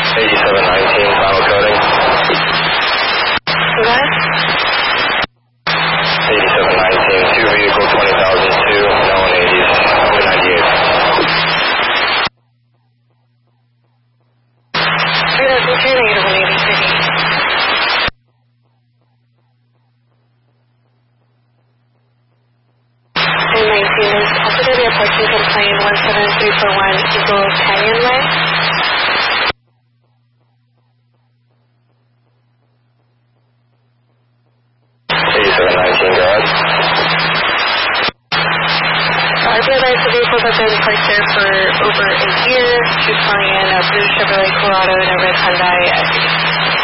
8719, final coding. Go ahead. 8719, 2 vehicle, 20,002, no 180s, 98. That's okay, negative 180. And 19 is also going to be a parking complaint 17341 Eagle Canyon Way. 8719, go ahead. I realize the vehicles have been parked there for over a year. She's calling in a blue Chevrolet Colorado and a red Hyundai SUV.